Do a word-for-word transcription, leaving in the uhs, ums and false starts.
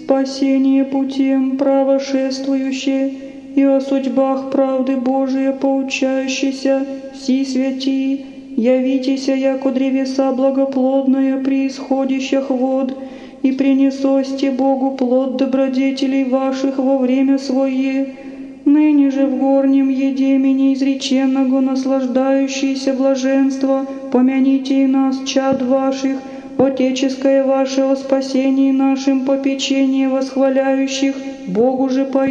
спасение путем правошествующие, и о судьбах правды Божия поучающийся, си святи, явитеся, яко древеса благоплодная при исходящих вод, и принесосте Богу плод добродетелей ваших во время свое, ныне же в горнем едеме неизреченного наслаждающиеся блаженства, помяните и нас, чад ваших, отеческое ваше о спасении нашим попечение восхваляющих, Богу же поют.